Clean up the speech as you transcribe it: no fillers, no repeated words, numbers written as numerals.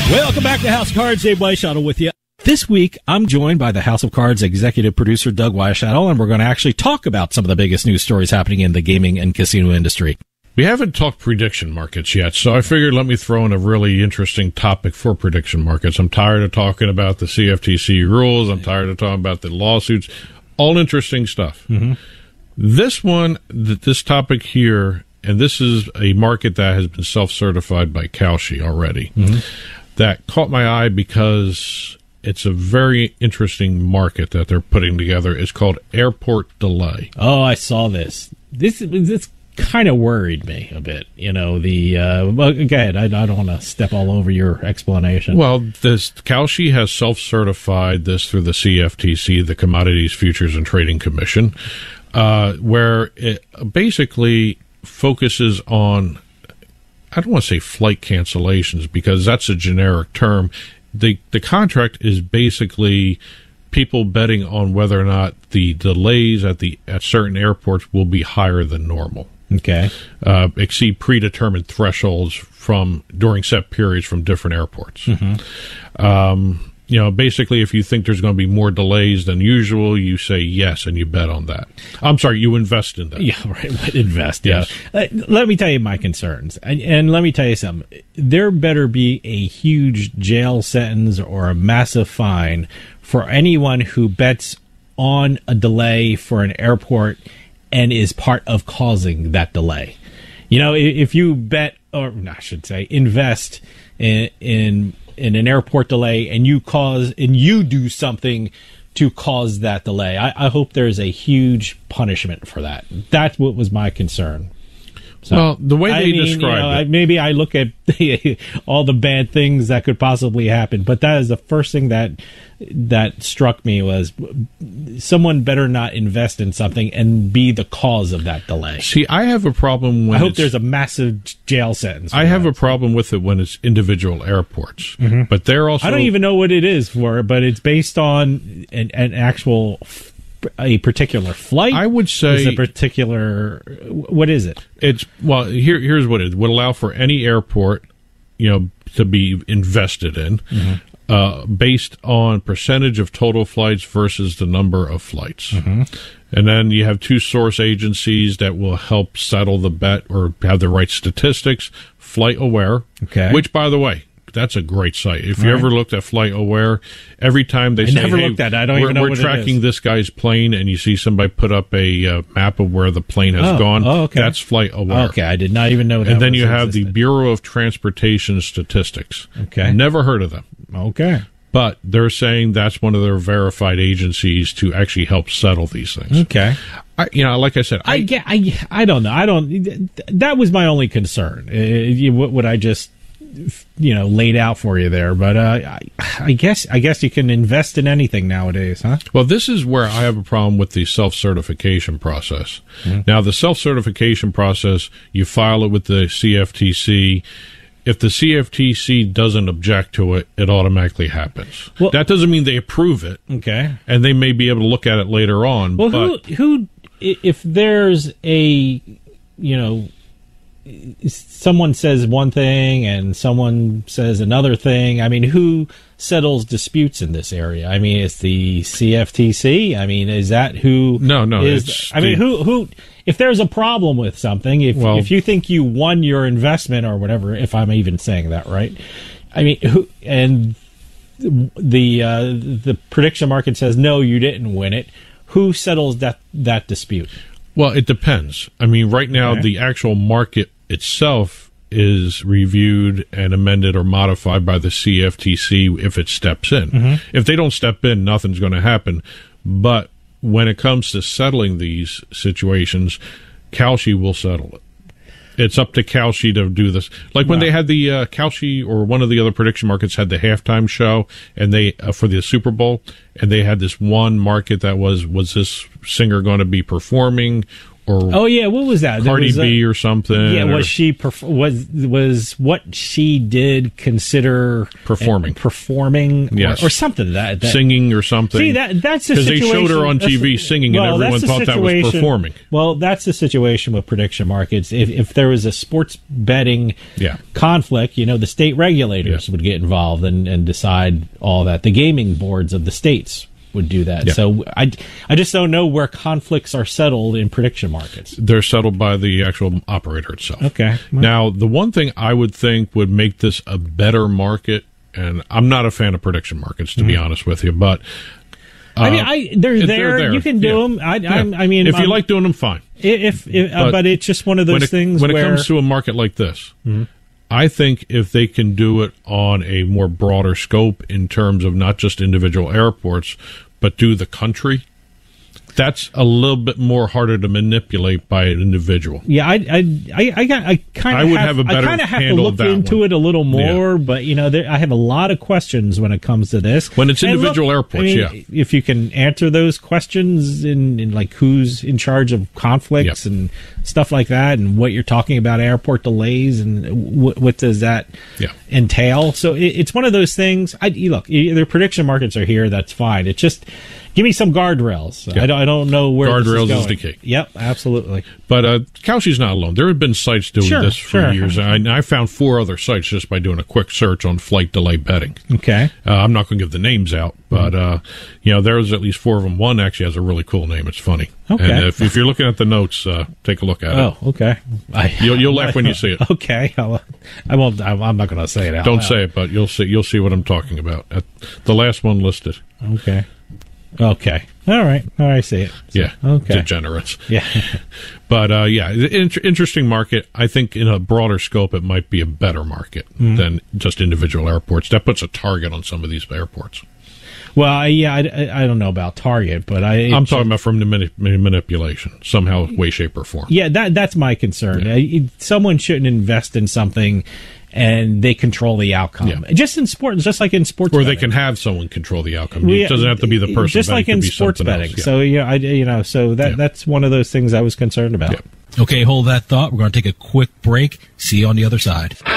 Welcome back to House of Cards. Dave Weishuttle with you. This week, I'm joined by the House of Cards executive producer, Doug Weishuttle, and we're going to actually talk about some of the biggest news stories happening in the gaming and casino industry. We haven't talked prediction markets yet, so I figured let me throw in a really interesting topic for prediction markets. I'm tired of talking about the CFTC rules. I'm tired of talking about the lawsuits. All interesting stuff. Mm-hmm. This topic here, and this is a market that has been self-certified by Kalshi already, that caught my eye because it's a very interesting market that they're putting together. It's called airport delay. Oh, I saw this. This kind of worried me a bit. You know, well, go ahead. I don't want to step all over your explanation. Well, Kalshi has self-certified this through the CFTC, the Commodities Futures and Trading Commission, where it basically focuses on, I don't want to say flight cancellations because that's a generic term. The contract is basically people betting on whether or not the delays at certain airports will be higher than normal. Okay. Exceed predetermined thresholds during set periods from different airports. Basically, if you think there's going to be more delays than usual, you say yes, and you bet on that. I'm sorry, you invest in that. Yeah, right. Invest, yes. Yeah. Let me tell you my concerns. And let me tell you something. There better be a huge jail sentence or a massive fine for anyone who bets on a delay for an airport and is part of causing that delay. You know, if you bet, or I should say, invest in an airport delay and you do something to cause that delay, I hope there's a huge punishment for that. That's what was my concern. So, well, the way they describe it, maybe I look at all the bad things that could possibly happen, but that is the first thing that struck me was someone better not invest in something and be the cause of that delay. See, I have a problem when I hope there's a massive jail sentence. I have a problem with it when it's individual airports, but they're also, I don't even know what it is for, but it's based on an actual a particular flight. I would say is a particular. What is it? Here's what it would allow for any airport, to be invested in, based on percentage of total flights versus the number of flights. And then you have two source agencies that will help settle the bet or have the right statistics. FlightAware, which, by the way, that's a great site. If you ever looked at FlightAware, every time they say, looked at it. I don't even know what we're tracking this guy's plane, and you see somebody put up a map of where the plane has gone, that's FlightAware. Okay, I did not even know that. And then you have the Bureau of Transportation Statistics. Okay. Never heard of them. Okay. But they're saying that's one of their verified agencies to actually help settle these things. Okay. Like I said, I don't know. That was my only concern. What I just laid out for you there, but I guess you can invest in anything nowadays, huh? Well, this is where I have a problem with the self-certification process. Now, the self-certification process, you file it with the CFTC. If the CFTC doesn't object to it, it automatically happens. Well, that doesn't mean they approve it. Okay, and they may be able to look at it later on. Well, but who if there's a someone says one thing and someone says another thing. I mean, who settles disputes in this area? I mean, it's the CFTC. I mean, is that who? No. Who? If there's a problem with something, if you think you won your investment or whatever, if I'm even saying that right, I mean, who? And the prediction market says no, you didn't win it. Who settles that dispute? Well, it depends. I mean, right now the actual market itself is reviewed and amended or modified by the CFTC if it steps in. If they don't step in, nothing's going to happen. But when it comes to settling these situations, Kalshi will settle it. It's up to Kalshi to do this. Like when they had the Kalshi or one of the other prediction markets had the halftime show and they for the Super Bowl, and they had this one market that was this singer going to be performing or yeah, what was that? Cardi B or something. Yeah, was what she did consider performing, yes, or something that singing or something. See, that's the because situation. they showed her on TV singing, and everyone thought that was performing. Well, that's the situation with prediction markets. If there was a sports betting conflict, the state regulators would get involved and decide all that. The gaming boards of the states would do that. So I just don't know where conflicts are settled in prediction markets. They're settled by the actual operator itself. Okay. Well, now, the one thing I would think would make this a better market, and I'm not a fan of prediction markets, to be honest with you, but they're there. You can do them. I mean, if you like doing them, fine. But it's just one of those things when it comes to a market like this. I think if they can do it on a more broader scope in terms of not just individual airports, but do the country, that's a little bit more harder to manipulate by an individual. Yeah, I kind of have to look into it a little more, but I have a lot of questions when it comes to this. When it's individual airports, if you can answer those questions in like who's in charge of conflicts and stuff like that, and what you're talking about airport delays and what does that entail. So it's one of those things. Look, the prediction markets are here. That's fine. It's just give me some guardrails. I don't know where guardrails this is the key. Yep, absolutely. But Kalshi's not alone. There have been sites doing this for years. I found 4 other sites just by doing a quick search on flight delay betting. Okay. I'm not going to give the names out, but there's at least 4 of them. One actually has a really cool name. It's funny. Okay. And if you're looking at the notes, take a look at it. Oh, okay. You'll laugh when you see it. Okay. I won't. I'm not going to say it out Don't loud. say it, but you'll see what I'm talking about. The last one listed. Okay. All right. I see it. Okay. Degenerates. Yeah. But interesting market. I think in a broader scope, it might be a better market than just individual airports. That puts a target on some of these airports. Well, I don't know about target, but I'm talking about from the manipulation, somehow, way, shape, or form. Yeah, that's my concern. Yeah. Someone shouldn't invest in something and they control the outcome. Yeah. Just like in sports or betting. They can have someone control the outcome. It doesn't have to be the person. Just like in sports betting. Else. So that's one of those things I was concerned about. Yeah. Okay, hold that thought. We're going to take a quick break. See you on the other side.